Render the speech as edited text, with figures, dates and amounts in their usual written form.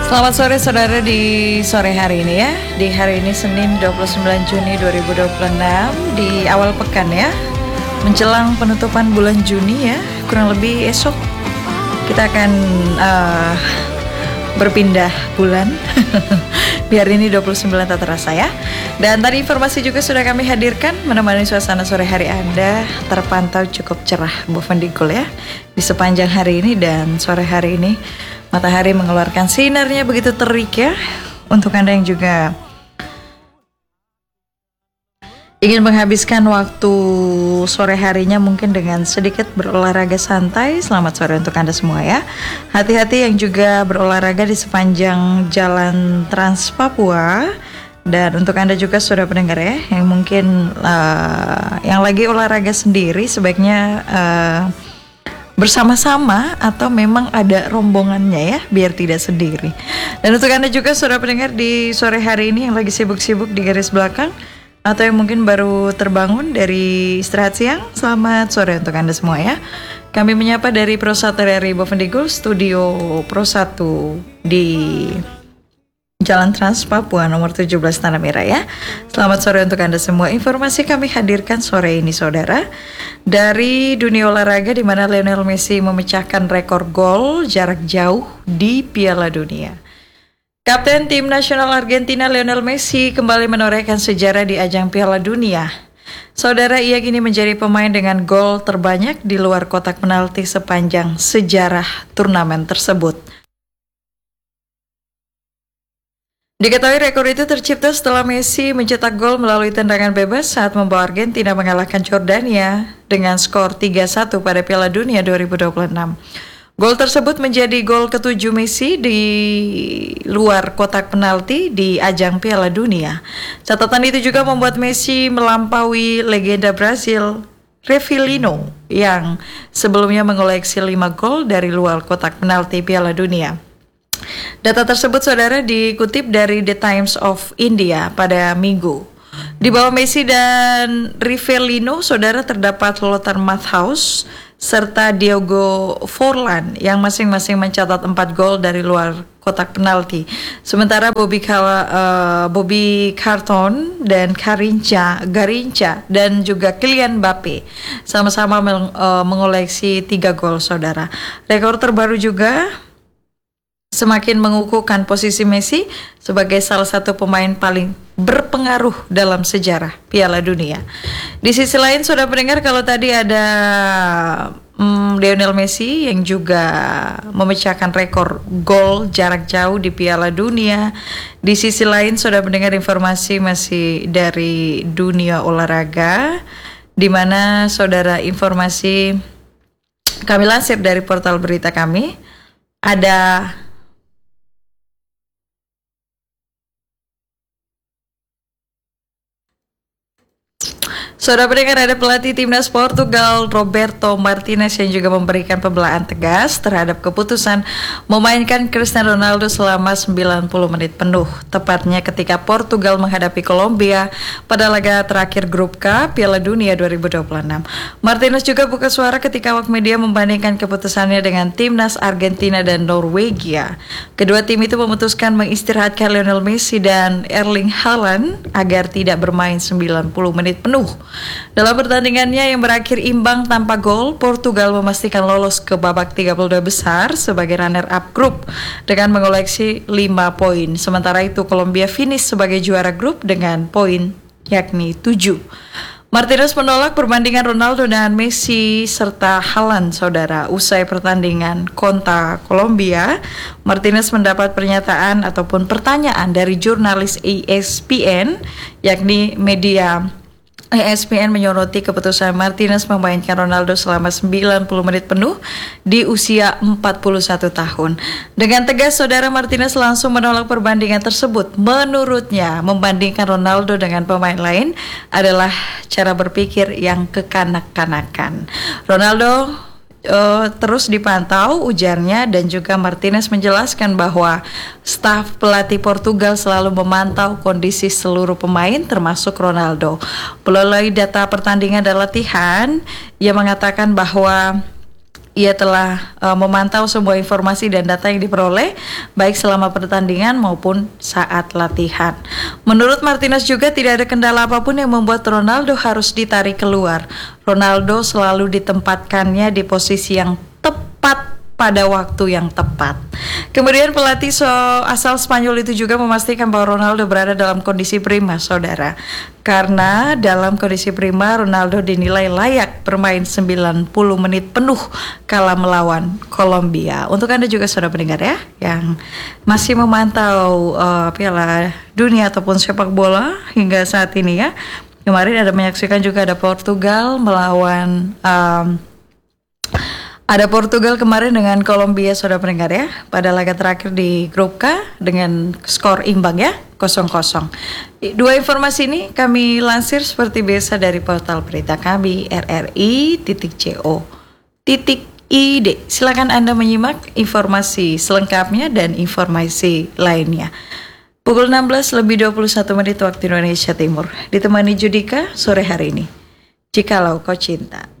Selamat sore saudara di sore hari ini ya. Di hari ini Senin 29 Juni 2026 di awal pekan ya. Menjelang penutupan bulan Juni ya. Kurang lebih esok kita akan berpindah bulan. Di hari ini 29 tak terasa ya. Dan tadi informasi juga sudah kami hadirkan menemani suasana sore hari Anda terpantau cukup cerah Bu Fendikul ya. Di sepanjang hari ini dan sore hari ini matahari mengeluarkan sinarnya begitu terik ya. Untuk Anda yang juga ingin menghabiskan waktu sore harinya mungkin dengan sedikit berolahraga santai, selamat sore untuk Anda semua ya. Hati-hati yang juga berolahraga di sepanjang jalan Trans Papua. Dan untuk Anda juga sudah pendengar ya, yang mungkin yang lagi olahraga sendiri sebaiknya bersama-sama atau memang ada rombongannya ya, biar tidak sendiri. Dan untuk Anda juga sudah pendengar di sore hari ini yang lagi sibuk-sibuk di garis belakang atau yang mungkin baru terbangun dari istirahat siang, selamat sore untuk Anda semua ya. Kami menyapa dari Pro 1 dari Bovendigul, Studio Pro 1 di Jalan Trans Papua nomor 17 Tanah Merah ya. Selamat sore untuk Anda semua. Informasi kami hadirkan sore ini saudara dari dunia olahraga di mana Lionel Messi memecahkan rekor gol jarak jauh di Piala Dunia. Kapten tim nasional Argentina Lionel Messi kembali menorehkan sejarah di ajang Piala Dunia. Saudara, ia kini menjadi pemain dengan gol terbanyak di luar kotak penalti sepanjang sejarah turnamen tersebut. Diketahui rekor itu tercipta setelah Messi mencetak gol melalui tendangan bebas saat membawa Argentina mengalahkan Jordania dengan skor 3-1 pada Piala Dunia 2026. Gol tersebut menjadi gol ke-7 Messi di luar kotak penalti di ajang Piala Dunia. Catatan itu juga membuat Messi melampaui legenda Brasil Rivellino yang sebelumnya mengoleksi 5 gol dari luar kotak penalti Piala Dunia. Data tersebut saudara dikutip dari The Times of India pada Minggu. Di bawah Messi dan Rivellino, saudara terdapat Lothar Matthaus serta Diogo Forlan yang masing-masing mencatat 4 gol dari luar kotak penalti. Sementara Bobby Carton dan Garincha dan juga Kylian Mbappe sama-sama mengoleksi 3 gol saudara. Rekor terbaru juga semakin mengukuhkan posisi Messi sebagai salah satu pemain paling berpengaruh dalam sejarah Piala Dunia. Di sisi lain sudah mendengar kalau tadi ada Lionel Messi yang juga memecahkan rekor gol jarak jauh di Piala Dunia. Di sisi lain sudah mendengar informasi masih dari dunia olahraga, di mana saudara informasi kami lansir dari portal berita kami ada saudara pendengar, ada pelatih timnas Portugal Roberto Martinez yang juga memberikan pembelaan tegas terhadap keputusan memainkan Cristiano Ronaldo selama 90 menit penuh, tepatnya ketika Portugal menghadapi Kolombia pada laga terakhir grup K Piala Dunia 2026. Martinez juga buka suara ketika awak media membandingkan keputusannya dengan timnas Argentina dan Norwegia. Kedua tim itu memutuskan mengistirahatkan Lionel Messi dan Erling Haaland agar tidak bermain 90 menit penuh. Dalam pertandingannya yang berakhir imbang tanpa gol, Portugal memastikan lolos ke babak 32 besar sebagai runner-up grup dengan mengoleksi 5 poin. Sementara itu Kolombia finish sebagai juara grup dengan poin yakni 7. Martinez menolak perbandingan Ronaldo dan Messi serta Haaland saudara. Usai pertandingan kontra Kolombia, Martinez mendapat pernyataan ataupun pertanyaan dari jurnalis ESPN yakni media ESPN menyoroti keputusan Martinez memainkan Ronaldo selama 90 menit penuh di usia 41 tahun. Dengan tegas, saudara Martinez langsung menolak perbandingan tersebut. Menurutnya, membandingkan Ronaldo dengan pemain lain adalah cara berpikir yang kekanak-kanakan. Ronaldo terus dipantau ujarnya, dan juga Martinez menjelaskan bahwa staf pelatih Portugal selalu memantau kondisi seluruh pemain termasuk Ronaldo. Melalui data pertandingan dan latihan, ia mengatakan bahwa ia telah memantau semua informasi dan data yang diperoleh baik selama pertandingan maupun saat latihan. Menurut Martinez juga tidak ada kendala apapun yang membuat Ronaldo harus ditarik keluar. Ronaldo selalu ditempatkannya di posisi yang tepat pada waktu yang tepat. Kemudian pelatih asal Spanyol itu juga memastikan bahwa Ronaldo berada dalam kondisi prima, saudara. Karena dalam kondisi prima, Ronaldo dinilai layak bermain 90 menit penuh kala melawan Kolombia. Untuk Anda juga saudara pendengar ya, yang masih memantau Piala Dunia ataupun sepak bola hingga saat ini ya. Kemarin ada menyaksikan juga ada Portugal melawan ada Portugal kemarin dengan Kolombia, saudara pendengar ya, pada laga terakhir di grup K dengan skor imbang ya, 0-0. Dua informasi ini kami lansir seperti biasa dari portal berita kami rri.co.id. Silakan Anda menyimak informasi selengkapnya dan informasi lainnya. Pukul 16:21 waktu Indonesia Timur, ditemani Judika sore hari ini. Jikalau kau cinta.